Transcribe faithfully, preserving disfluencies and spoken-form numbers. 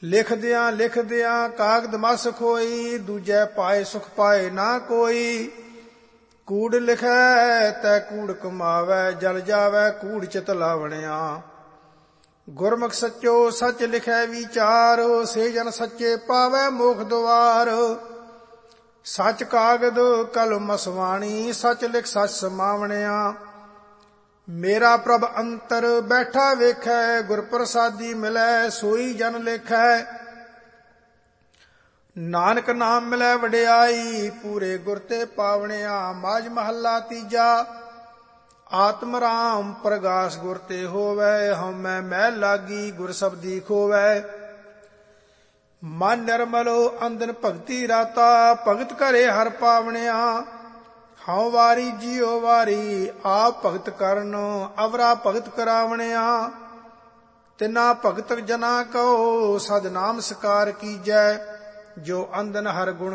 ਲਿਖਦਿਆਂ ਲਿਖਦਿਆਂ ਕਾਗਦ ਮਸ ਖੋਈ, ਦੂਜੈ ਪਾਏ ਸੁਖ ਪਾਏ ਨਾ ਕੋਈ। ਕੂੜ ਲਿਖੈ ਤੈ ਕੂੜ ਕਮਾਵੈ, ਜਲ ਜਾਵੈ ਕੂੜ ਚਿਤ ਲਾਵਣਿਆ। ਗੁਰਮੁਖ ਸੱਚੋ ਸੱਚ ਲਿਖੈ ਵਿਚਾਰ, ਸੇ ਜਨ ਸੱਚੇ ਪਾਵੈ ਮੋਖ ਦੁਆਰ। ਸੱਚ ਕਾਗਦ ਕਲਮ ਮਸਵਾਣੀ, ਸੱਚ ਲਿਖ ਸੱਚ ਸਮਾਵਣਿਆ। ਮੇਰਾ ਪ੍ਰਭ ਅੰਤਰ ਬੈਠਾ ਵੇਖੈ, ਗੁਰ ਪ੍ਰਸਾਦੀ ਮਿਲੈ ਸੋਈ ਜਨ ਲੇਖੈ। ਨਾਨਕ ਨਾਮ ਮਿਲੈ ਵਡਿਆਈ, ਪੂਰੇ ਗੁਰ ਤੇ ਪਾਵਣਿਆ। ਮਾਝ ਮਹੱਲਾ ਤੀਜਾ। ਆਤਮ ਰਾਮ ਪ੍ਰਗਾਸ ਗੁਰ ਤੇ ਹੋਵੈ, ਹਉਮੈ ਮੈਲ ਲਾਗੀ ਗੁਰ ਸਬਦੀ ਖੋਵੈ। ਮਨ ਨਿਰਮਲੋ ਅੰਦਨ ਭਗਤੀ ਰਾਤਾ, ਭਗਤ ਘਰੇ ਹਰ ਪਾਵਣਿਆ। ਹਉ ਵਾਰੀ ਜੀਉ ਵਾਰੀ ਆਪ ਭਗਤ ਕਰਨ, ਅਵਰਾ ਭਗਤ ਕਰਾਵਣਿਆ। ਤਿਨਾ ਭਗਤ ਜਨਾ ਕਉ ਸਦ ਨਾਮ ਸਕਾਰ ਕੀਜੈ, ਜੋ ਅੰਦਨ ਹਰ ਗੁਣ